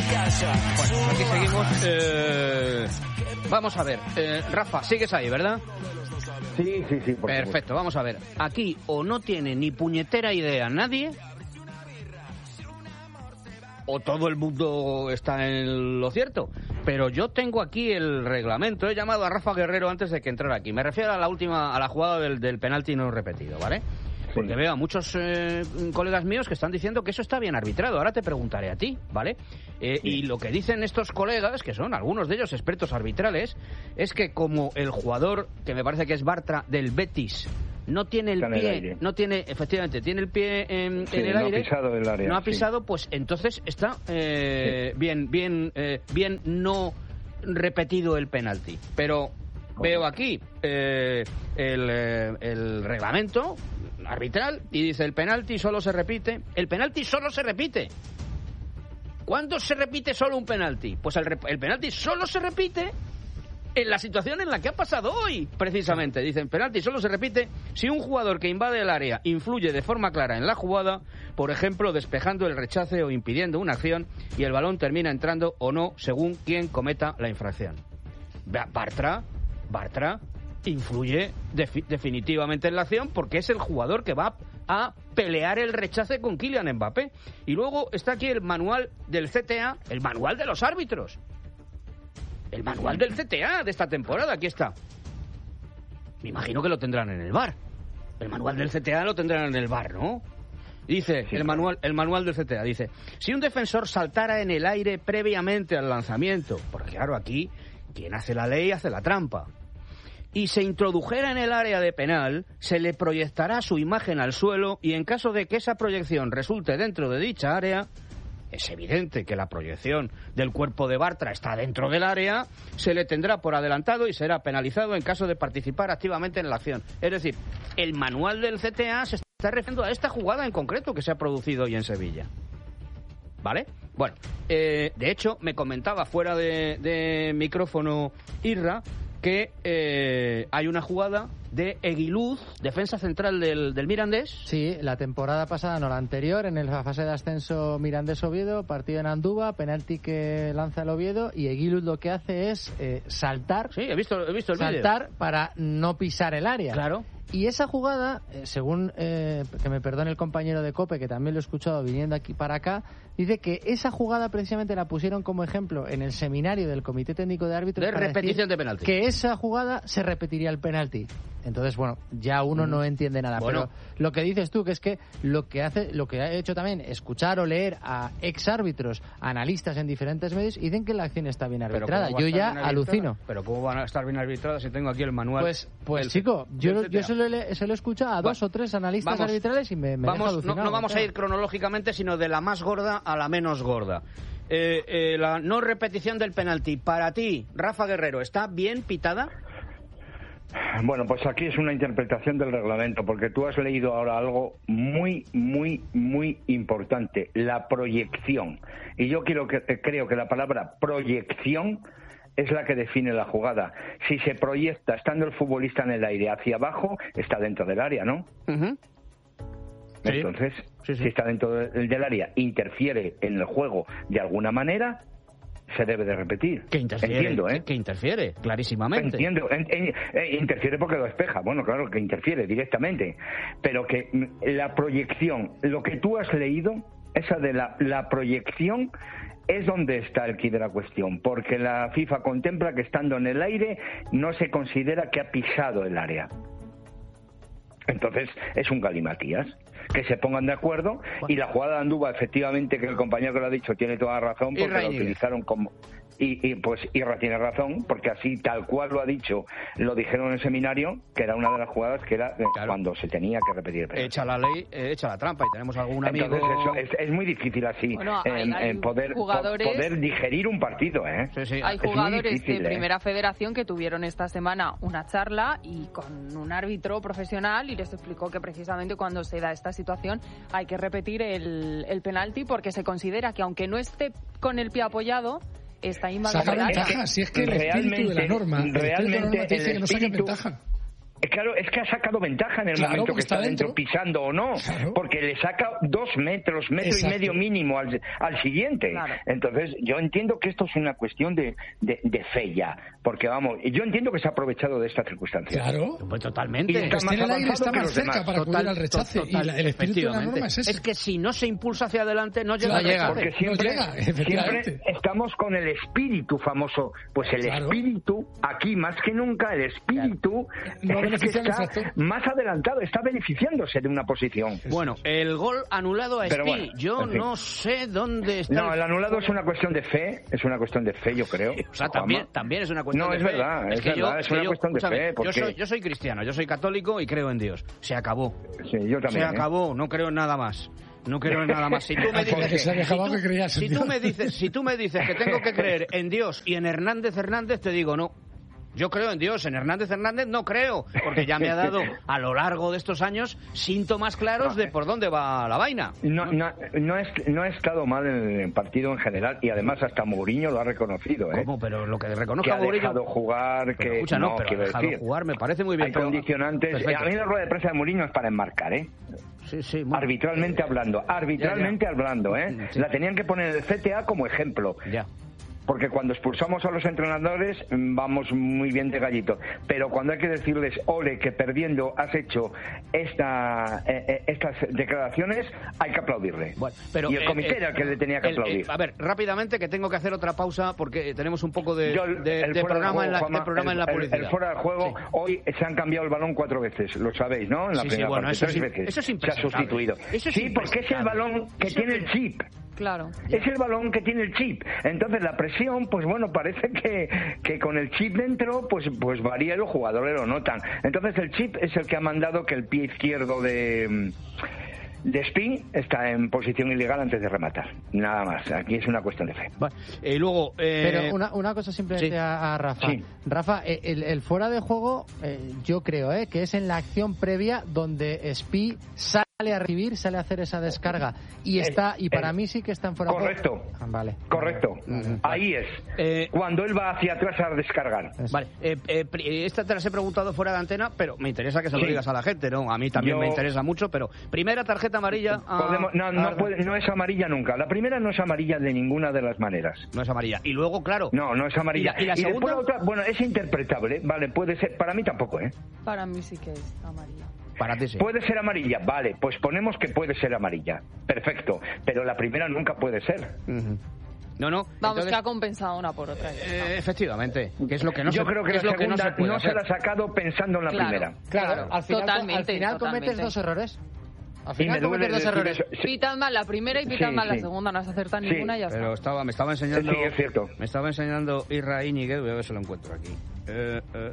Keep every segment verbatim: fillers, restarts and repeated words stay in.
Bueno, aquí seguimos. Eh, vamos a ver. Eh, Rafa, sigues ahí, ¿verdad? Sí, sí, sí. Por Perfecto, supuesto. vamos a ver. Aquí o no tiene ni puñetera idea nadie, o todo el mundo está en lo cierto. Pero yo tengo aquí el reglamento. He llamado a Rafa Guerrero antes de que entrara aquí. Me refiero a la última, a la jugada del, del penalti no repetido, ¿vale? Porque veo a muchos eh, colegas míos que están diciendo que eso está bien arbitrado. Ahora te preguntaré a ti, ¿vale? Eh, sí. Y lo que dicen estos colegas, que son algunos de ellos expertos arbitrales, es que como el jugador, que me parece que es Bartra, del Betis, no tiene el pie, el no tiene, efectivamente, tiene el pie en, sí, en el no aire, ha pisado el área, no ha pisado, sí. Pues entonces está eh, sí. bien, bien, eh, bien no repetido el penalti. Pero veo aquí eh, el, eh, el reglamento arbitral y dice el penalti solo se repite. El penalti solo se repite. ¿Cuándo se repite solo un penalti? Pues el, el penalti solo se repite en la situación en la que ha pasado hoy, precisamente. Dicen, penalti solo se repite si un jugador que invade el área influye de forma clara en la jugada, por ejemplo, despejando el rechace o impidiendo una acción, y el balón termina entrando o no, según quien cometa la infracción. Bartra, Bartra influye defi- definitivamente en la acción porque es el jugador que va a pelear el rechace con Kylian Mbappé. Y luego está aquí el manual del C T A, el manual de los árbitros. El manual del C T A de esta temporada, aquí está. Me imagino que lo tendrán en el V A R. El manual del C T A lo tendrán en el V A R, ¿no? Dice, el manual, el manual del C T A, dice, si un defensor saltara en el aire previamente al lanzamiento, porque claro, aquí, quien hace la ley hace la trampa, y se introdujera en el área de penal, se le proyectará su imagen al suelo y en caso de que esa proyección resulte dentro de dicha área, es evidente que la proyección del cuerpo de Bartra está dentro del área, se le tendrá por adelantado y será penalizado en caso de participar activamente en la acción. Es decir, el manual del C T A se está refiriendo a esta jugada en concreto que se ha producido hoy en Sevilla. ¿Vale? Bueno, eh, de hecho, me comentaba fuera de, de micrófono Irra que eh, hay una jugada de Eguiluz, defensa central del, del Mirandés. Sí, la temporada pasada, no la anterior, en la fase de ascenso Mirandés-Oviedo, partido en Andúba, penalti que lanza el Oviedo, y Eguiluz lo que hace es eh, saltar. Sí, he visto, he visto el vídeo. Saltar para no pisar el área. Claro. Y esa jugada, eh, según eh, que me perdone el compañero de COPE, que también lo he escuchado viniendo aquí para acá, dice que esa jugada precisamente la pusieron como ejemplo en el seminario del Comité Técnico de Árbitros de repetición de penalti. Que esa jugada se repetiría el penalti. Entonces, bueno, ya uno mm. no entiende nada. Bueno. Pero lo que dices tú, que es que lo que hace, lo que ha hecho también, escuchar o leer a exárbitros, analistas en diferentes medios, y dicen que la acción está bien arbitrada. Yo ya alucino. Pero ¿cómo van a estar bien arbitradas si tengo aquí el manual? Pues, pues del, chico, yo, yo se, lo he, se lo he escuchado a dos bueno, o tres analistas vamos, arbitrales y me, me vamos, deja alucinado. No, no vamos a ir cronológicamente, sino de la más gorda a la menos gorda. Eh, eh, la no repetición del penalti, para ti, Rafa Guerrero, ¿está bien pitada? Bueno, pues aquí es una interpretación del reglamento, porque tú has leído ahora algo muy, muy, muy importante, la proyección. Y yo quiero que, creo que la palabra proyección es la que define la jugada. Si se proyecta estando el futbolista en el aire hacia abajo, está dentro del área, ¿no? Uh-huh. Sí. Entonces, sí, sí. si está dentro del área, interfiere en el juego de alguna manera, se debe de repetir. Que interfiere, Entiendo, ¿eh? que interfiere, clarísimamente. Entiendo, en, en, en, interfiere porque lo despeja. Bueno, claro, que interfiere directamente. Pero que la proyección, lo que tú has leído, esa de la, la proyección, es donde está el quid de la cuestión. Porque la FIFA contempla que estando en el aire no se considera que ha pisado el área. Entonces, es un galimatías. Que se pongan de acuerdo, y la jugada de Andúba, efectivamente, que el compañero que lo ha dicho tiene toda la razón, porque la utilizaron como... Y, y pues Irra tiene razón, porque así, tal cual lo ha dicho, lo dijeron en el seminario, que era una de las jugadas que era claro. cuando se tenía que repetir. Echa la ley, eh, echa la trampa, y tenemos algún amigo... Entonces eso, es, es muy difícil así, bueno, en, hay, hay en poder, jugadores... poder digerir un partido, ¿eh? Sí, sí. Hay es jugadores difícil, de ¿eh? Primera Federación que tuvieron esta semana una charla y con un árbitro profesional, y les explicó que precisamente cuando se da esta situación hay que repetir el, el penalti, porque se considera que aunque no esté con el pie apoyado, está invadiendo el área. Si es que el espíritu de la norma, realmente el espíritu de la norma te dice el que no saque espíritu, ventaja. Claro, es que ha sacado ventaja en el claro, momento que está dentro, dentro, pisando o no, claro. porque le saca dos metros, metro Exacto. y medio mínimo al, al siguiente. Claro. Entonces, yo entiendo que esto es una cuestión de, de, de fe ya, porque vamos, yo entiendo que se ha aprovechado de esta circunstancia. Claro, pues totalmente. Y está pues más tiene el aire, está más cerca demás. Para Total, acudir al rechace, total, y la, el espíritu de la norma es ese. Es que si no se impulsa hacia adelante, no llega claro, a llegar. Porque siempre, no llega, siempre estamos con el espíritu famoso. Pues el claro. espíritu, aquí más que nunca, el espíritu... Claro. No es que está más adelantado, está beneficiándose de una posición. Bueno, el gol anulado a Spi, bueno, yo en fin. no sé dónde está. No, el anulado es una cuestión de fe, es una cuestión de fe, yo creo. O sea, también, también es una cuestión no, de es fe. Verdad, es, es que verdad, yo, es una yo, cuestión de fe. Porque... Yo, soy, yo soy cristiano, yo soy católico y creo en Dios. Se acabó. Sí, yo también. Se acabó, no creo en nada más. No creo en nada más. Si tú me dices, que, si tú, que si tú me dices, si tú me dices que tengo que creer en Dios y en Hernández Hernández, te digo no. Yo creo en Dios, en Hernández Hernández no creo, porque ya me ha dado a lo largo de estos años síntomas claros de por dónde va la vaina. No, no, no, es, no ha estado mal en el partido en general y además hasta Mourinho lo ha reconocido. ¿eh? ¿Cómo? Pero lo que reconozca que Mourinho... ha dejado jugar, que... Pero, escucha, no, no pero quiero ha dejado decir. jugar, me parece muy bien. Hay pero... condicionantes... Perfecto. A mí la rueda de prensa de Mourinho es para enmarcar, ¿eh? Sí, sí, bueno. Arbitralmente hablando, arbitralmente ya, ya. hablando, ¿eh? Sí. La tenían que poner en el C T A como ejemplo. Ya. Porque cuando expulsamos a los entrenadores vamos muy bien de gallito, pero cuando hay que decirles, ole, que perdiendo has hecho esta, eh, estas declaraciones, hay que aplaudirle. Bueno, pero, y el comité eh, era el que le tenía que el, aplaudir. Eh, a ver, rápidamente, que tengo que hacer otra pausa porque tenemos un poco de, Yo, de, de programa, juego, en, la, Juanma, de programa el, en la publicidad. El, el fuera de juego, sí. Hoy se han cambiado el balón cuatro veces, lo sabéis, ¿no? En la sí, primera sí, bueno, parte, eso tres es, veces eso es se ha sustituido. Eso es sí, porque es el balón que eso tiene es... el chip. Claro. Es el balón que tiene el chip. Entonces la presión, pues bueno, parece que, que con el chip dentro, pues pues varía y los jugadores lo notan. Entonces el chip es el que ha mandado que el pie izquierdo de... de Spi está en posición ilegal antes de rematar. Nada más. Aquí es una cuestión de fe. Vale. Y luego... Eh... Pero una, una cosa simplemente sí. a, a Rafa. Sí. Rafa, el, el fuera de juego, eh, yo creo eh, que es en la acción previa donde Spi sale a recibir, sale a hacer esa descarga. Y está y para eh, mí sí que está en fuera de juego. Correcto. Ah, vale. Correcto. Vale. Ahí es. Eh, cuando él va hacia atrás a descargar. Eso. Vale. Eh, eh, esta te las he preguntado fuera de antena, pero me interesa que se lo sí. digas a la gente, ¿no? A mí también yo... me interesa mucho, pero primera tarjeta amarilla... A... Podemos... No, no, puede, no es amarilla nunca. La primera no es amarilla de ninguna de las maneras. No es amarilla. Y luego, claro... No, no es amarilla. ¿Y la, y la y segunda? después la otra, bueno, es interpretable. Vale, puede ser. Para mí tampoco, ¿eh? Para mí sí que es amarilla. Para ti sí. Puede ser amarilla, vale, pues ponemos que puede ser amarilla. Perfecto. Pero la primera nunca puede ser. Uh-huh. No, no. Vamos, entonces, que ha compensado una por otra. Eh, efectivamente. Que es lo que no Yo se, creo que la es lo segunda que no, se, no se la ha sacado pensando en la claro, primera. Claro, claro. Al final, totalmente. Al final totalmente. cometes dos errores. Al Y final me cometes duele dos errores. decir eso. Sí. Pitas mal la primera y pitas Sí, mal la sí. segunda. No has acertado Sí, ninguna y ya está. Pero estaba, me estaba enseñando... Sí, es cierto. Me estaba enseñando Irra Íñiguez, voy a ver si lo encuentro aquí. Eh, eh,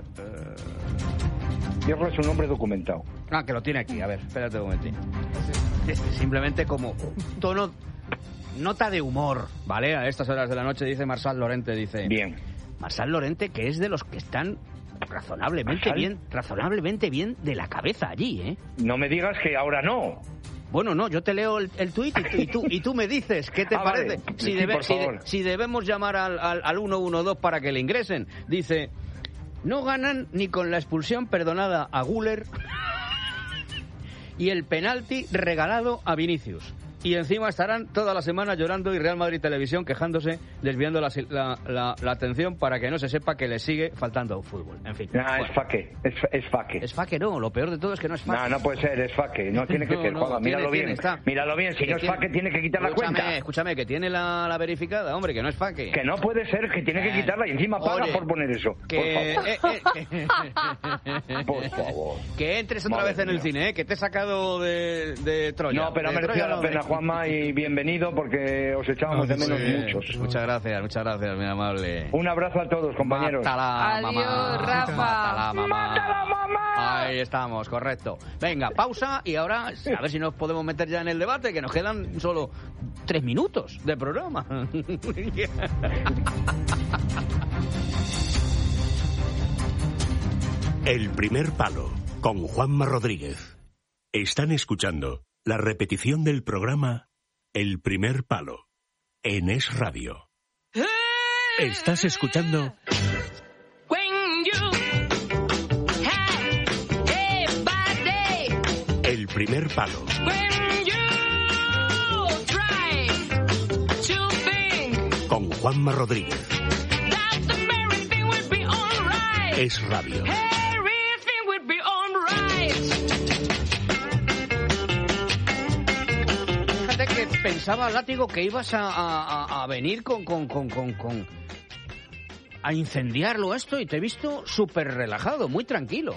eh... Irra es un nombre documentado. Ah, que lo tiene aquí. A ver, espérate un momentín. Simplemente como tono... Nota de humor, ¿vale? A estas horas de la noche dice Marsal Lorente, dice... Bien. Marsal Lorente, que es de los que están razonablemente ¿Marsal? bien, razonablemente bien de la cabeza allí, ¿eh? No me digas que ahora no. Bueno, no, yo te leo el, el tuit y, tú- y, tú, y tú me dices qué te Ah, parece. vale. Si, Sí, debe- por si de- favor. si debemos llamar al, al, al uno uno dos para que le ingresen. Dice, no ganan ni con la expulsión perdonada a Güler y el penalti regalado a Vinicius. Y encima estarán toda la semana llorando y Real Madrid Televisión quejándose, desviando la, la, la, la atención para que no se sepa que les sigue faltando fútbol. En fin. No, Bueno, es faque. Es, es faque. es faque, no. Lo peor de todo es que no es faque. No, no puede ser, es faque. No tiene que No, ser, no, Juanma. tiene, Míralo tiene, bien. está. Míralo bien. Si Que no es tiene- faque, tiene que quitar la Escúchame, cuenta. escúchame, que tiene la, la verificada, hombre, que no es faque. Que no puede ser, que tiene que Eh, quitarla y encima paga oye, por poner eso. Que, Por favor. eh, eh, que- Por favor. que entres otra Madre vez en el mía. cine, ¿eh? Que te he sacado de, de Troya. No, pero ha De merecido Troya, la no, pena, de- Juanma, y bienvenido porque os echábamos de menos Muy bien. muchos. Muchas gracias, muchas gracias, mi amable. Un abrazo a todos, compañeros. Mátala, Adiós, mamá. Rafa. Mátala, mamá. ¡Mátala, mamá! Ahí estamos, correcto. Venga, pausa y ahora a ver si nos podemos meter ya en el debate, que nos quedan solo tres minutos de programa. El primer palo, con Juanma Rodríguez. Están escuchando la repetición del programa El primer palo, en Es Radio. Estás escuchando When you have Primer Palo. Con Juanma Rodríguez. Es radio. Fíjate que pensaba, Látigo, que ibas a, a, a venir con, con, con, con, con... a incendiarlo esto, y te he visto súper relajado, muy tranquilo.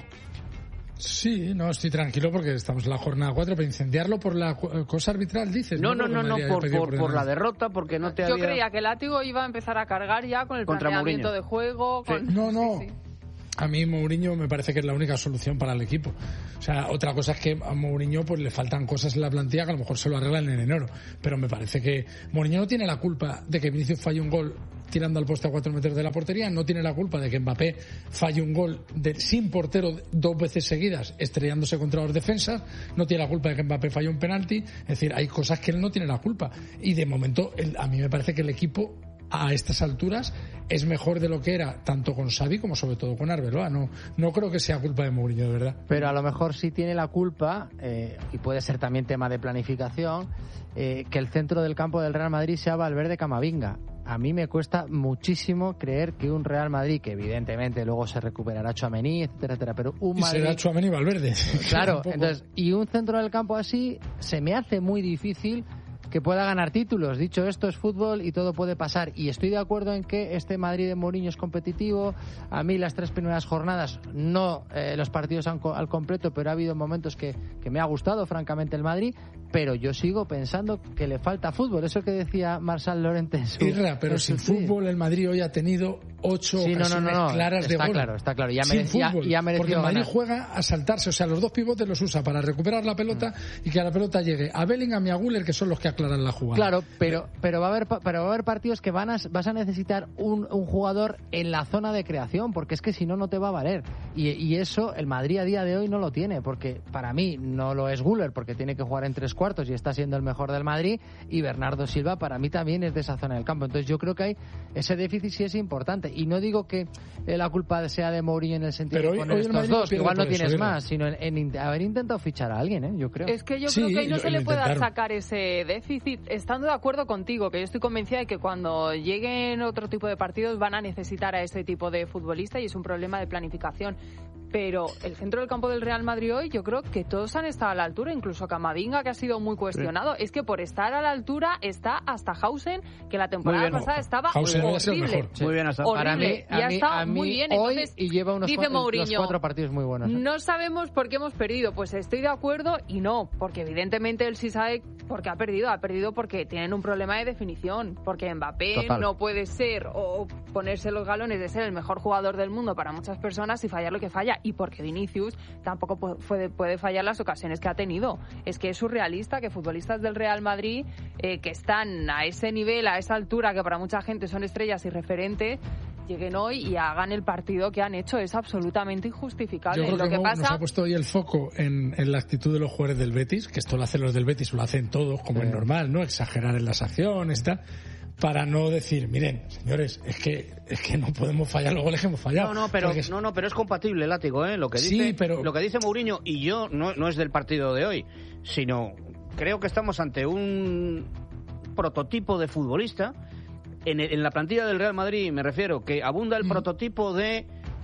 Sí, no, estoy tranquilo porque estamos en la jornada cuatro, pero incendiarlo por la cosa arbitral, dices. No, no, no, no, no por, por, por la derrota, porque no te Yo había... creía que el Látigo iba a empezar a cargar ya con el Contra planteamiento Mourinho. de juego. Con... Sí. No, no. Sí, sí. A mí Mourinho me parece que es la única solución para el equipo. O sea, otra cosa es que a Mourinho pues le faltan cosas en la plantilla que a lo mejor se lo arreglan en enero. Pero me parece que Mourinho no tiene la culpa de que Vinicius falle un gol tirando al poste a cuatro metros de la portería, no tiene la culpa de que Mbappé falle un gol de, sin portero dos veces seguidas estrellándose contra los defensas, no tiene la culpa de que Mbappé falle un penalti. Es decir, hay cosas que él no tiene la culpa. Y de momento, él, a mí me parece que el equipo a estas alturas es mejor de lo que era, tanto con Xavi como sobre todo con Arbeloa. No, no creo que sea culpa de Mourinho, de verdad. Pero a lo mejor sí tiene la culpa, eh, y puede ser también tema de planificación, eh, que el centro del campo del Real Madrid sea Valverde Camavinga. A mí me cuesta muchísimo creer que un Real Madrid, que evidentemente luego se recuperará Tchouaméni, etcétera, etcétera, pero un y Madrid... será Tchouaméni y Valverde. Claro, entonces, y un centro del campo así se me hace muy difícil que pueda ganar títulos. Dicho esto, es fútbol y todo puede pasar. Y estoy de acuerdo en que este Madrid de Mourinho es competitivo. A mí las tres primeras jornadas, no eh, los partidos al, al completo, pero ha habido momentos que, que me ha gustado, francamente, el Madrid. Pero yo sigo pensando que le falta fútbol. Eso que decía Marcel Llorente en su... Irra, pero sin fútbol el Madrid hoy ha tenido ocho sí, ocasiones no, no, no, claras de está gol. Claro, está claro, ya sin merecía, fútbol, ya mereció porque el Madrid ganar. juega a saltarse, o sea, los dos pivotes los usa para recuperar la pelota mm. y que la pelota llegue a Bellingham y a Güler, que son los que aclaran la jugada. Claro, pero pero va a haber pero va a haber partidos que van a, vas a necesitar un, un jugador en la zona de creación, porque es que si no, no te va a valer. Y, y eso el Madrid a día de hoy no lo tiene, porque para mí no lo es Güler, porque tiene que jugar en tres cuartos y está siendo el mejor del Madrid, y Bernardo Silva para mí también es de esa zona del campo. Entonces yo creo que hay ese déficit, sí es importante, y no digo que eh, la culpa sea de Mourinho en el sentido pero de hoy, poner hoy estos dos, que igual no tienes eso, más, sino en, en, en haber intentado fichar a alguien, ¿eh? Yo creo. Es que yo sí, creo que ahí no lo, se le pueda intentaron. sacar ese déficit, estando de acuerdo contigo, que yo estoy convencida de que cuando lleguen otro tipo de partidos van a necesitar a ese tipo de futbolista, y es un problema de planificación. Pero el centro del campo del Real Madrid hoy, yo creo que todos han estado a la altura, incluso Camavinga, que ha sido muy cuestionado. Sí. Es que por estar a la altura está hasta Hausen, que la temporada bien, pasada estaba Hausen horrible. Sí. Muy bien, hasta horrible. Para mí, y ha mí, estado a mí muy bien. Hoy, Entonces, y lleva unos dice cuatro, Mourinho, los cuatro partidos muy buenos. ¿eh? No sabemos por qué hemos perdido. Pues estoy de acuerdo y no, porque evidentemente él sí sabe por qué ha perdido. Ha perdido porque tienen un problema de definición, porque Mbappé Total. no puede ser o ponerse los galones de ser el mejor jugador del mundo para muchas personas y fallar lo que falla, y porque Vinicius tampoco puede, puede fallar las ocasiones que ha tenido. Es que es surrealista que futbolistas del Real Madrid eh, que están a ese nivel, a esa altura, que para mucha gente son estrellas y referentes, lleguen hoy y hagan el partido que han hecho. Es absolutamente injustificable. Yo creo lo que, que pasa... nos ha puesto hoy el foco en, en la actitud de los jugadores del Betis, que esto lo hacen los del Betis, lo hacen todos, como sí. es normal, ¿no? Exagerar en las acciones, tal, para no decir, miren, señores, es que es que no podemos fallar los goles que hemos fallado. No, no, pero Porque... no, no, pero es compatible, Látigo, ¿eh? Lo que dice, sí, pero... lo que dice Mourinho, y yo no, no es del partido de hoy, sino creo que estamos ante un prototipo de futbolista en, en la plantilla del Real Madrid, me refiero, que abunda el mm. prototipo de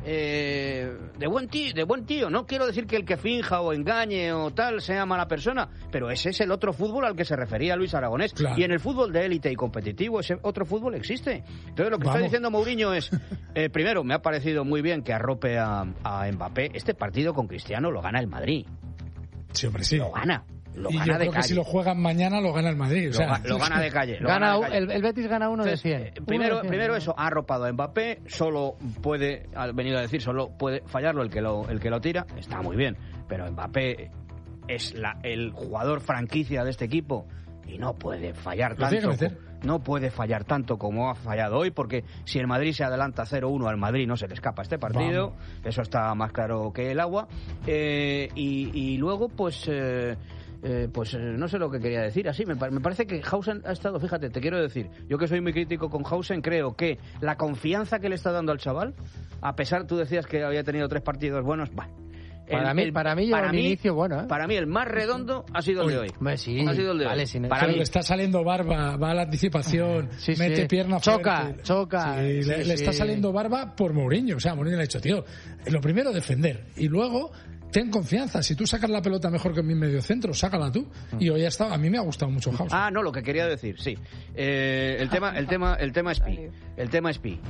Eh, de buen tío, de buen tío. No quiero decir que el que finja o engañe o tal sea mala persona, pero ese es el otro fútbol al que se refería Luis Aragonés. Claro. Y en el fútbol de élite y competitivo ese otro fútbol existe. Entonces lo que Vamos. está diciendo Mourinho es, eh, primero, me ha parecido muy bien que arrope a, a Mbappé. Este partido con Cristiano lo gana el Madrid. Sí, hombre, sí. Lo gana. Lo y gana yo de creo calle. que si lo juegan mañana lo gana el Madrid. O sea, lo, lo gana de calle. Lo gana, gana de calle. El, el Betis gana uno Entonces, de cien. Eh, primero, de cien, primero ¿no? eso, ha arropado a Mbappé, solo puede, ha venido a decir, solo puede fallarlo el que lo, el que lo tira, está muy bien, pero Mbappé es la, el jugador franquicia de este equipo y no puede fallar tanto. No puede fallar tanto como ha fallado hoy, porque si el Madrid se adelanta cero uno, al Madrid no se le escapa este partido. Vamos. Eso está más claro que el agua. Eh, y, y luego, pues... Eh, Eh, pues eh, no sé lo que quería decir así, me, me parece que Hausen ha estado, fíjate, te quiero decir, yo que soy muy crítico con Hausen, creo que la confianza que le está dando al chaval, a pesar, tú decías que había tenido tres partidos buenos, bah, Para mí, para mí lleva un inicio bueno, ¿eh? Para mí el más redondo ha sido el de hoy. Hombre, sí. Ha sido el de Vale, hoy. sin- Para Pero mí. le está saliendo barba, va a la anticipación, Sí, sí. mete pierna Choca, fuerte. choca. Sí, Sí, le, sí. le está saliendo barba por Mourinho. O sea, Mourinho le ha dicho, tío, lo primero defender y luego ten confianza. Si tú sacas la pelota mejor que mi medio centro, sácala tú. Y hoy ha estado, a mí me ha gustado mucho House. Ah, no, lo que quería decir, sí. Eh, el tema, el tema, el tema es Pi. El tema es Pi.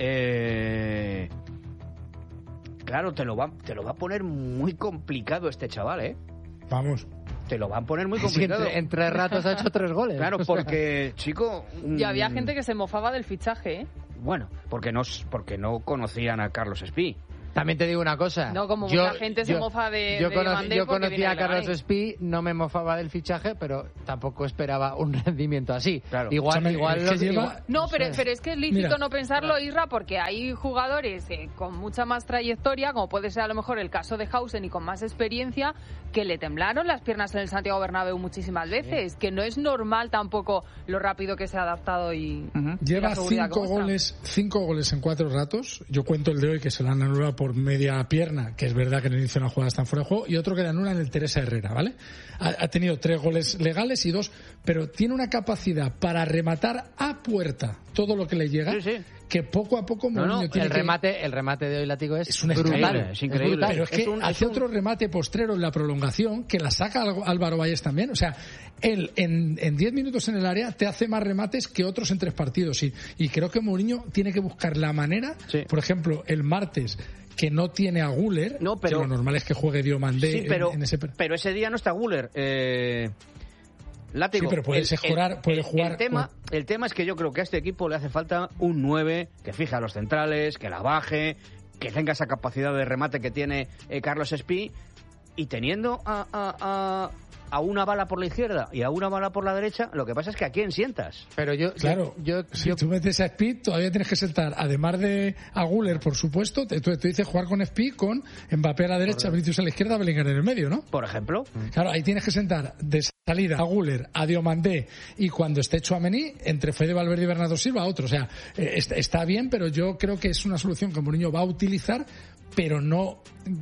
Eh, claro, te lo va, te lo va a poner muy complicado este chaval, ¿eh? Vamos. Te lo van a poner muy Sí, complicado. entre, en tres ratos ha hecho tres goles. Claro, O sea, porque, chico... Y había mm, gente que se mofaba del fichaje, ¿eh? Bueno, porque no, porque no conocían a Carlos Espí. También te digo una cosa. No, como Yo- mucha gente se yo- mofa de, Yo, de conocí, Mandé yo porque conocía viene a del Carlos Levante. Espí, no me mofaba del fichaje, pero tampoco esperaba un rendimiento así. Claro. Igual, Escúchame, igual, es que los- lleva- igual- No, pero, sé. pero es que es lícito Mira. no pensarlo, Isra, porque hay jugadores eh, con mucha más trayectoria, como puede ser a lo mejor el caso de Hausen y con más experiencia, que le temblaron las piernas en el Santiago Bernabéu muchísimas veces, que no es normal tampoco lo rápido que se ha adaptado y, y Lleva la seguridad cinco que muestra. goles, cinco goles en cuatro ratos. Yo cuento el de hoy que se le han anulado por media pierna, que es verdad que en el inicio de la jugada están fuera de juego, y otro que le anulan el Teresa Herrera, ¿vale? Ha, ha tenido tres goles legales y dos, pero tiene una capacidad para rematar a puerta todo lo que le llega, Sí, sí. que poco a poco No, no, Mourinho tiene El que- remate, el remate de hoy, Látigo, es, Es un brutal. increíble, es increíble. brutal. Pero es que Es un- hace es un- otro remate postrero en la prolongación que la saca Al- Álvaro Valles también. O sea, él en en diez minutos en el área te hace más remates que otros en tres partidos. Y, y creo que Mourinho tiene que buscar la manera, Sí. por ejemplo, el martes, que no tiene a Guller, No, pero- que lo normal es que juegue Diomandé Sí, en- pero, en, ese... pero ese día no está Guller. Eh, Látigo. Sí, pero puede mejorar, puede jugar El tema, con- el tema es que yo creo que a este equipo le hace falta un nueve que fije a los centrales, que la baje, que tenga esa capacidad de remate que tiene eh, Carlos Espí, y teniendo a, a, a, a una bala por la izquierda y a una bala por la derecha, lo que pasa es que a quién sientas. Pero yo, Claro, yo, si yo- tú metes a Speed, todavía tienes que sentar, además de a Guller, por supuesto, te, tú, tú dices jugar con Speed, con Mbappé a la derecha, Vinicius a la izquierda, Bellingham en el medio, ¿no? Por ejemplo, Claro, ahí tienes que sentar de salida a Guller, a Diomandé y cuando esté Tchouaméni, entre Fede Valverde y Bernardo Silva, otro. O sea, eh, está, está bien, pero yo creo que es una solución que Mourinho va a utilizar, pero no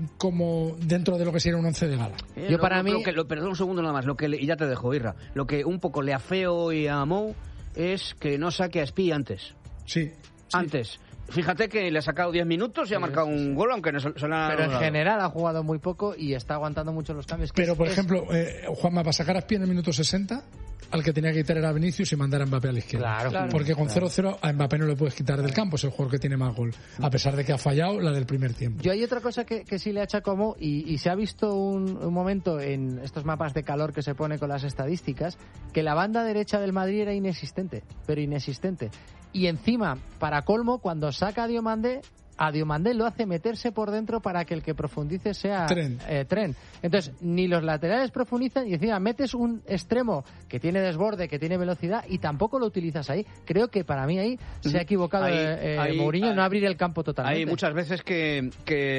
como dentro de lo que sería un once de gala. Eh, Yo lo- para lo mí- que- lo- perdón un segundo nada más, lo que le- y ya te dejo, Irra. Lo que un poco le afeo y a Mou es que no saque a Espí antes. Sí. sí. Antes. Fíjate que le ha sacado diez minutos y ha marcado un gol, aunque no se, se lo han pero en anulado. general ha jugado muy poco y está aguantando mucho los cambios. que Pero, es- por es- ejemplo, eh, Juanma, para sacar a Espí en el minuto sesenta, al que tenía que quitar era Vinicius y mandar a Mbappé a la izquierda. Claro, claro. Porque con cero cero a Mbappé no le puedes quitar del campo, es el jugador que tiene más gol, a pesar de que ha fallado la del primer tiempo. Yo hay otra cosa que, que sí le achaco como y, y se ha visto un, un momento en estos mapas de calor que se pone con las estadísticas que la banda derecha del Madrid era inexistente, pero inexistente. Y encima, para colmo, cuando saca a Diomandé, a Diomandé lo hace meterse por dentro para que el que profundice sea Tren. eh, Tren. Entonces, ni los laterales profundizan y encima metes un extremo que tiene desborde, que tiene velocidad y tampoco lo utilizas ahí. Creo que para mí ahí se ha equivocado Ahí- eh, eh, ahí- Mourinho en no ahí- abrir el campo totalmente. Hay muchas veces que,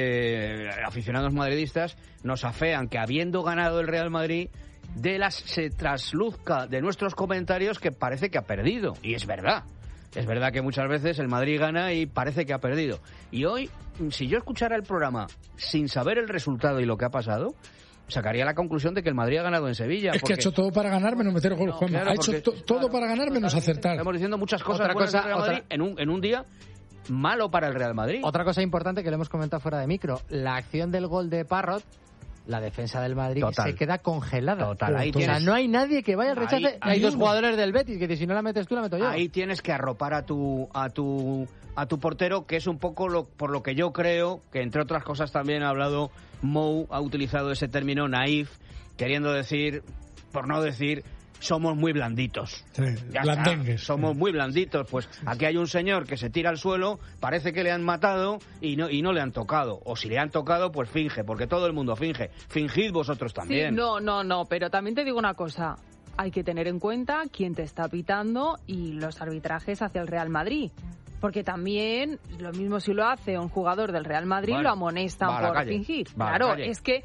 que aficionados madridistas nos afean que habiendo ganado el Real Madrid, de las se trasluzca de nuestros comentarios que parece que ha perdido. Y es verdad. Es verdad que muchas veces el Madrid gana y parece que ha perdido. Y hoy, si yo escuchara el programa sin saber el resultado y lo que ha pasado, sacaría la conclusión de que el Madrid ha ganado en Sevilla. Es que porque ha hecho todo para ganar menos meter gol, No, Juanma. claro, ha hecho porque- to- todo claro, para ganar menos acertar. estamos diciendo muchas cosas Otra buenas cosa- del Real Madrid otra- en, un, en un día malo para el Real Madrid. Otra cosa importante que le hemos comentado fuera de micro, la acción del gol de Parrot, la defensa del Madrid Total. se queda congelada. Total, ahí o sea, tienes- no hay nadie que vaya al rechace. Ahí- hay ahí dos uno. jugadores del Betis que si no la metes tú la meto yo. Ahí tienes que arropar a tu a tu a tu portero, que es un poco lo, por lo que yo creo que entre otras cosas también ha hablado Mou, ha utilizado ese término naif, queriendo decir, por no decir, somos muy blanditos. Sí, Ya blandengues. está, somos muy blanditos. Pues aquí hay un señor que se tira al suelo, parece que le han matado y no y no le han tocado. O si le han tocado, pues finge, porque todo el mundo finge. Fingid vosotros también. Sí, no, no, no, pero también te digo una cosa. Hay que tener en cuenta quién te está pitando y los arbitrajes hacia el Real Madrid. Porque también, lo mismo si lo hace un jugador del Real Madrid, Bueno, lo amonestan va a la por calle, fingir. va a la Claro, calle. es que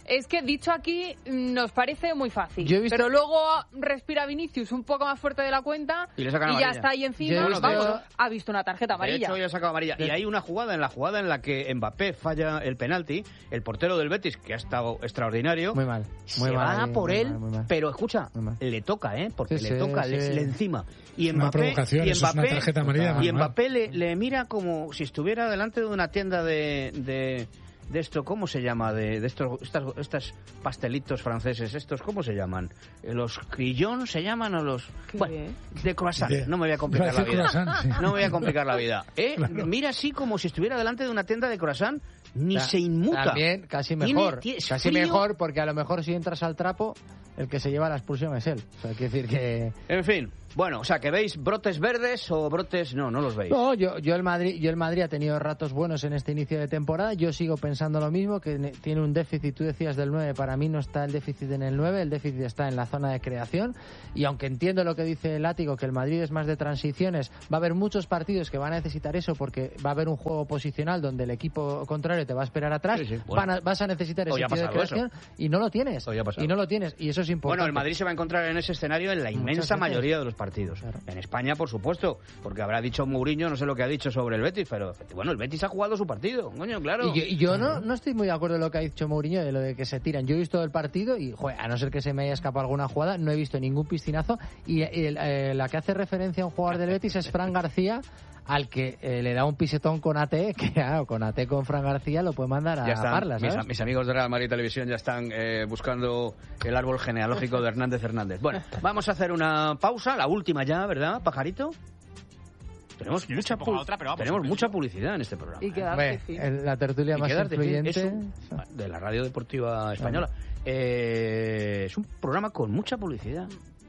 es que dicho aquí nos parece muy fácil. Yo he visto... Pero luego respira Vinicius un poco más fuerte de la cuenta y, le sacan y amarilla. ya está ahí encima. Yo he visto... Vamos, ha visto una tarjeta amarilla. De hecho, ya ha sacado amarilla. Y hay una jugada, en la jugada en la que Mbappé falla el penalti, el portero del Betis, que ha estado extraordinario, muy mal, muy se mal, va muy por mal, él, muy mal. pero escucha, le toca, ¿eh? Porque sí, le sí, toca, sí. le, le encima. Y Una Mbappé, provocación, y eso es una Mbappé, tarjeta amarilla, y mal. Mbappé le, le mira como si estuviera delante de una tienda de... de de esto, ¿cómo se llama? De, de estos estas, estas pastelitos franceses, estos, ¿cómo se llaman? ¿Los crillons se llaman o los...? Qué Bueno, bien. de croissant, De- no me voy a complicar iba a la decir vida. croissant, sí. No me voy a complicar la vida. ¿Eh? Claro. Mira así como si estuviera delante de una tienda de croissant, ni Ta- se inmuta. También casi Tiene- mejor. tiene- es Casi frío. mejor porque a lo mejor si entras al trapo, el que se lleva la expulsión es él. O sea, quiere decir que... En fin, bueno, o sea, que veis brotes verdes o brotes... No, no los veis. No, yo, yo, el Madrid, yo el Madrid ha tenido ratos buenos en este inicio de temporada. Yo sigo pensando lo mismo, que ne- tiene un déficit. Tú decías del nueve, para mí no está el déficit en el nueve, el déficit está en la zona de creación. Y aunque entiendo lo que dice el Látigo, que el Madrid es más de transiciones, va a haber muchos partidos que van a necesitar eso porque va a haber un juego posicional donde el equipo contrario te va a esperar atrás. Sí, sí, bueno. Van a- vas a necesitar ese Hoy ha tipo de pasado creación y no lo tienes. Hoy ha pasado. Y no lo tienes. Y eso es importante. Bueno, el Madrid se va a encontrar en ese escenario en la inmensa veces. mayoría de los partidos. Claro. En España, por supuesto, porque habrá dicho Mourinho, no sé lo que ha dicho sobre el Betis, pero bueno, el Betis ha jugado su partido, coño, claro. Y yo, y yo no, no estoy muy de acuerdo en lo que ha dicho Mourinho, de lo de que se tiran. Yo he visto el partido y, joder, a no ser que se me haya escapado alguna jugada, no he visto ningún piscinazo. Y el- eh, la que hace referencia a un jugador del Betis es Fran García, al que eh, le da un pisetón con A T, que claro, con A T con Fran García lo puede mandar a Ya están, Parla, mis, ¿sabes? mis amigos de Real Madrid Televisión ya están eh, buscando el árbol genealógico de Hernández Hernández. Bueno, vamos a hacer una pausa, la última ya, ¿verdad, pajarito? Tenemos Sí, mucha, sí, ponga pu- otra, pero vamos, tenemos siempre mucha sí. publicidad en este programa. Y quedarte Hombre, fin. el- la tertulia Y más quedarte fin, influyente. es un- de la radio deportiva española. Eh, es un programa con mucha publicidad.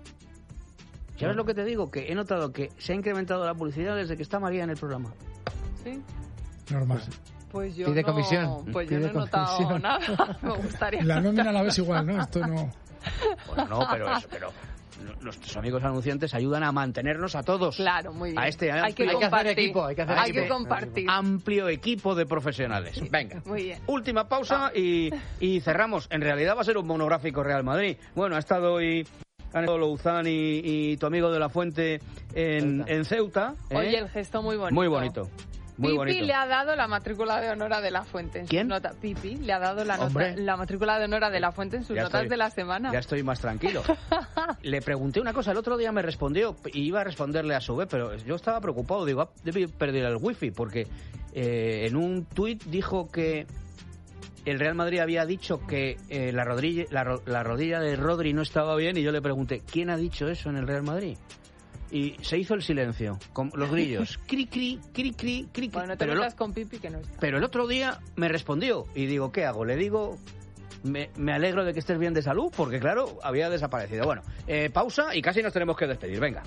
¿Sabes lo que te digo? Que he notado que se ha incrementado la publicidad desde que está María en el programa. ¿Sí? Normal. Pues yo Pide no, comisión, pues yo pide no he notado comisión. nada. Me gustaría. La nómina la ves igual, ¿no? Esto no... Bueno, no, pero eso, pero nuestros amigos anunciantes ayudan a mantenernos a todos. Claro, muy bien. A este hay que amplio, Hay que hacer compartir. equipo, hay que hacer Hay equipo. que compartir. amplio equipo de profesionales. Venga. Muy bien. Última pausa y, y cerramos. En realidad va a ser un monográfico Real Madrid. Bueno, ha estado hoy han estado Louzán y, y tu amigo de la Fuente en Ceuta. En Ceuta ¿eh? Oye, el gesto muy bonito. Muy bonito. Muy Pipi bonito. le ha dado la matrícula de honor a De La Fuente en sus ¿Quién? notas. Pipi le ha dado la, nota- Hombre. la matrícula de honor a De La Fuente en sus Ya notas estoy- de la semana. Ya estoy más tranquilo. Le pregunté una cosa, el otro día me respondió y iba a responderle a su vez, pero yo estaba preocupado. Digo, ah, debe perder el wifi porque eh, en un tuit dijo que el Real Madrid había dicho que eh, la, rodilla, la, ro- la rodilla de Rodri no estaba bien y yo le pregunté, ¿quién ha dicho eso en el Real Madrid? Y se hizo el silencio, con los grillos. Cri, cri, cri, cri, cri, cri. Bueno, no te pero, el, metas con Pipi que no está. pero el otro día me respondió y digo, ¿qué hago? Le digo, me, me alegro de que estés bien de salud, porque claro, había desaparecido. Bueno, eh, pausa y casi nos tenemos que despedir. Venga.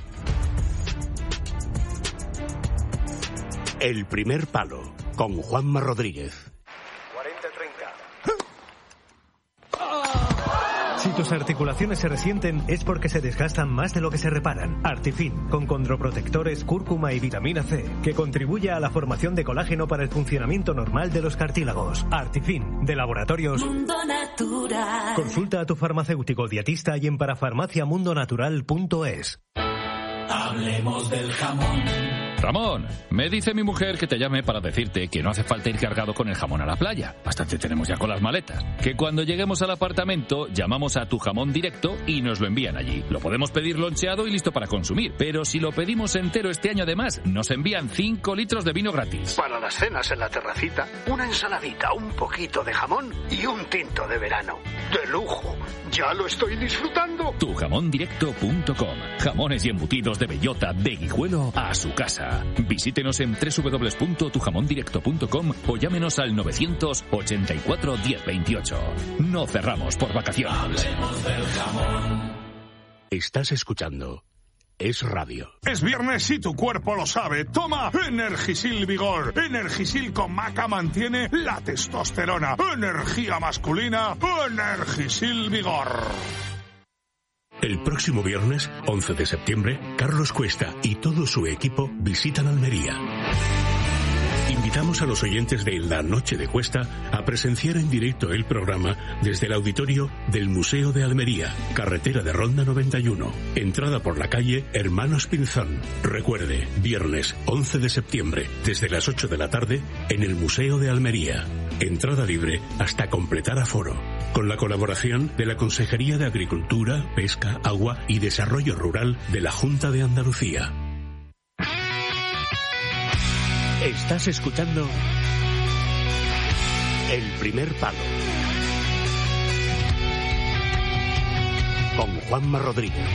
El primer palo, con Juanma Rodríguez. Si tus articulaciones se resienten es porque se desgastan más de lo que se reparan. Artifin, con condroprotectores, cúrcuma y vitamina C, que contribuye a la formación de colágeno para el funcionamiento normal de los cartílagos. Artifin, de Laboratorios Mundo Natural. Consulta a tu farmacéutico dietista y en parafarmacia mundo natural punto es. Hablemos del jamón. Ramón, me dice mi mujer que te llame para decirte que no hace falta ir cargado con el jamón a la playa. Bastante tenemos ya con las maletas. Que cuando lleguemos al apartamento, llamamos a Tu Jamón Directo y nos lo envían allí. Lo podemos pedir loncheado y listo para consumir. Pero si lo pedimos entero este año además, nos envían cinco litros de vino gratis. Para las cenas en la terracita, una ensaladita, un poquito de jamón y un tinto de verano. ¡De lujo! ¡Ya lo estoy disfrutando! tu jamón directo punto com. Jamones y embutidos de bellota de Guijuelo a su casa. Visítenos en doble u doble u doble u punto tu jamón directo punto com o llámenos al novecientos ochenta y cuatro diez veintiocho. No cerramos por vacaciones. Hablemos del jamón. Estás escuchando Es Radio. Es viernes y tu cuerpo lo sabe. Toma Energisil Vigor. Energisil con maca mantiene la testosterona. Energía masculina. Energisil Vigor. El próximo viernes, once de septiembre, Carlos Cuesta y todo su equipo visitan Almería. Invitamos a los oyentes de La Noche de Cuesta a presenciar en directo el programa desde el auditorio del Museo de Almería, carretera de Ronda noventa y uno, entrada por la calle Hermanos Pinzón. Recuerde, viernes once de septiembre, desde las ocho de la tarde, en el Museo de Almería. Entrada libre hasta completar aforo. Con la colaboración de la Consejería de Agricultura, Pesca, Agua y Desarrollo Rural de la Junta de Andalucía. Estás escuchando El Primer Palo con Juanma Rodríguez.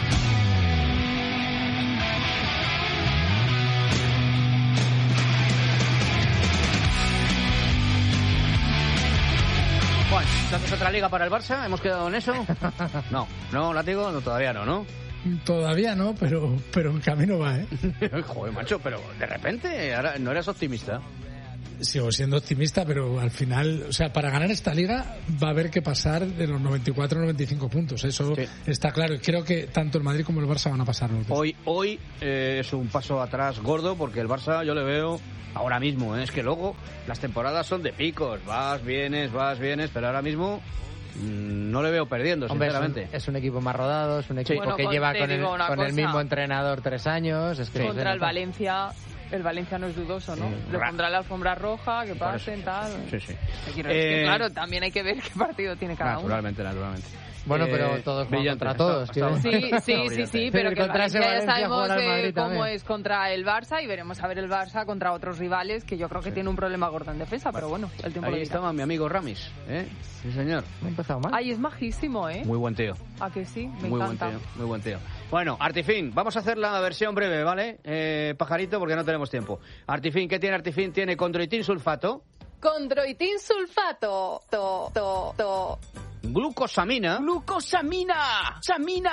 Juan, ¿te haces otra liga para el Barça? ¿Hemos quedado en eso? No, no, látigo, no, todavía no, ¿no? Todavía no, pero, pero en camino va, ¿eh? Joder, macho, pero de repente ahora no eras optimista. Sigo siendo optimista, pero al final, o sea, para ganar esta liga va a haber que pasar de los noventa y cuatro a noventa y cinco puntos, eso sí. Está claro. Y creo que tanto el Madrid como el Barça van a pasar los dos. Hoy, hoy eh, es un paso atrás gordo, porque el Barça yo le veo ahora mismo, ¿eh? Es que luego las temporadas son de picos, vas, vienes, vas, vienes, pero ahora mismo no le veo perdiendo, Hombre, sinceramente. Es un, es un equipo más rodado, es un equipo sí. bueno, que con, lleva con, el, con el mismo entrenador entrenador tres años. Es que contra no el Valencia, el Valencia no es dudoso, ¿no? Sí. Le pondrá la alfombra roja, que pasen, tal. Sí, sí. Quiero decir eh... que, claro, también hay que ver qué partido tiene cada naturalmente, uno. Naturalmente, naturalmente. Bueno, pero eh, todos van contra todos. Está, está, sí, sí, sí, sí, pero que contra Valencia ya sabemos eh, cómo es contra el Barça y veremos a ver el Barça contra otros rivales que yo creo que sí. tiene un problema gordo en defensa, pero bueno, el tiempo Ahí lo estaba mi amigo Ramis, ¿eh? Sí, señor. No ha empezado mal. Ay, es majísimo, ¿eh? Muy buen tío. ¿A que sí? Me muy encanta. Buen tío, muy buen tío. Bueno, Artifin, vamos a hacer la versión breve, ¿vale? Eh, pajarito, porque no tenemos tiempo. Artifin, ¿qué tiene Artifin? Tiene condroitin sulfato. Condroitin sulfato. To, to, to. Glucosamina. ¡Glucosamina! ¡Samina!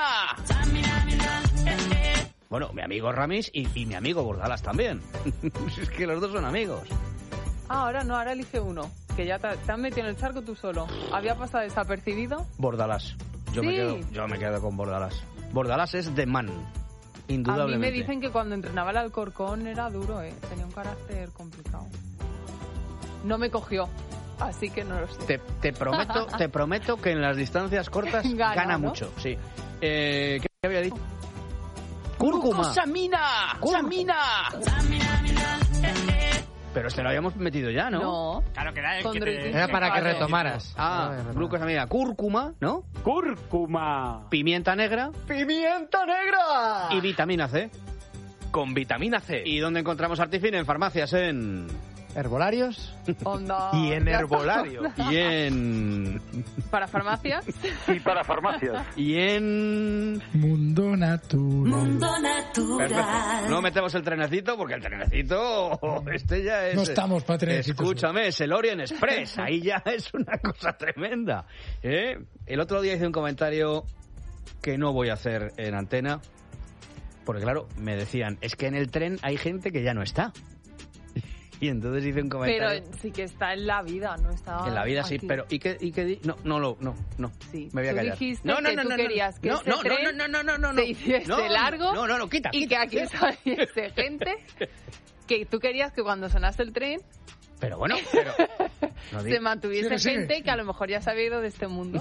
Bueno, mi amigo Ramis y, y mi amigo Bordalas también. Es que los dos son amigos. Ah, ahora no, ahora elige uno. Que ya te, te has metido en el charco tú solo. ¿Había pasado desapercibido? Bordalas. Yo, ¿Sí? me quedo, yo me quedo con Bordalas. Bordalas es de man, indudablemente. A mí me dicen que cuando entrenaba el Alcorcón era duro, ¿eh? Tenía un carácter complicado. No me cogió. Así que no lo sé. Te, te prometo, te prometo que en las distancias cortas gana, gana ¿no? mucho, sí. Eh, ¿Qué había dicho? Cúrcuma. ¡Samina! ¡Samina! Pero este lo habíamos metido ya, ¿no? No. Claro que era, que te... era para que retomaras. Ah, glucosamina. Cúrcuma, ¿no? Cúrcuma. Pimienta negra. ¡Pimienta negra! Y vitamina C. Con vitamina C. ¿Y dónde encontramos Artifin? En farmacias, en... herbolarios. Onda. Y en herbolario. Y en... ¿Para farmacias? Y para farmacias. Y en... Mundo Natural. Mundo Natural. Perfecto. No metemos el trenecito porque el trenecito... Este ya es... No estamos para trenecitos. Escúchame, es el Orient Express. Ahí ya es una cosa tremenda. ¿Eh? El otro día hice un comentario que no voy a hacer en antena. Porque claro, me decían, es que en el tren hay gente que ya no está. Y entonces hice un comentario. Pero sí que está en la vida, no está. En la vida aquí. Sí, pero ¿y qué, y qué di? No, no lo, no, no. Sí. Me voy a tú callar. Dijiste no, no, que no, tú no, querías que no, este no, tren no, no, no, no, no, no. se hiciese no, largo. No, no, no, quita, y quita. que aquí saliese gente. Que tú querías que cuando sonase el tren. Pero bueno, pero no se mantuviese sí, gente sí. que a lo mejor ya se había ido de este mundo.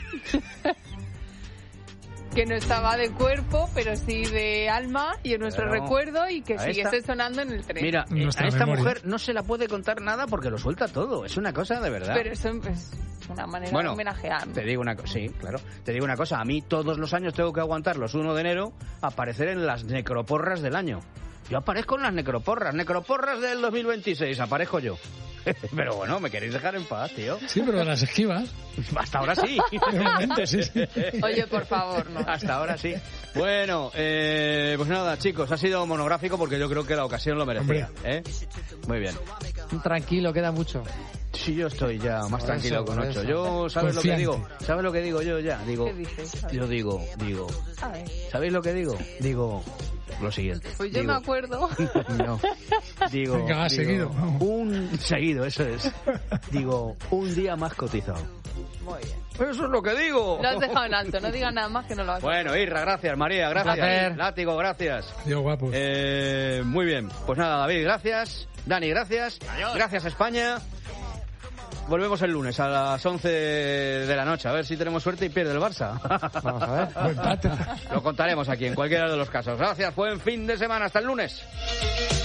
Que no estaba de cuerpo, pero sí de alma y en nuestro pero recuerdo y que siguiese esta, sonando en el tren. Mira, Nuestra a esta memoria. mujer no se la puede contar nada porque lo suelta todo. Es una cosa de verdad. Pero eso es una manera bueno, de homenajear. Te digo una cosa, sí, claro. Te digo una cosa, a mí todos los años tengo que aguantar los uno de enero aparecer en las necroporras del año. Yo aparezco en las necroporras, necroporras del dos mil veintiséis, aparezco yo. Pero bueno, me queréis dejar en paz, tío. Sí, pero las esquivas. Hasta ahora sí. De momento, sí, sí. Oye, por favor, no. Hasta ahora sí. Bueno, eh, pues nada, chicos, ha sido monográfico porque yo creo que la ocasión lo merecía. ¿eh? Muy bien. Tranquilo, queda mucho. Sí, yo estoy ya más Por tranquilo eso, con por ocho. eso. Yo, ¿sabes Confiante. lo que digo? ¿Sabes lo que digo yo ya? Digo, ¿Qué dices? yo digo, digo, A ver. ¿sabéis lo que digo? Digo lo siguiente. Pues yo digo, me acuerdo. No. Digo, Venga, va, digo, seguido, vamos. un seguido, eso es. Digo, un día más cotizado. Muy bien. Eso es lo que digo. Lo has dejado en alto, no digas nada más que no lo has Bueno, Irra, gracias. María, gracias. placer. Látigo, gracias. Dios, guapos. Eh, muy bien. Pues nada, David, gracias. Dani, gracias. Adiós. Gracias, España. Volvemos el lunes a las once de la noche. A ver si tenemos suerte y pierde el Barça. Vamos a ver. Buen empate. Lo contaremos aquí en cualquiera de los casos. Gracias, buen fin de semana. Hasta el lunes.